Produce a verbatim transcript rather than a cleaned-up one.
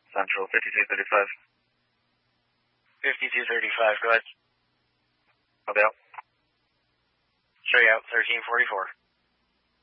Central fifty-two thirty-five. fifty-two thirty-five, go ahead. I'll be out. Show you out, thirteen forty-four.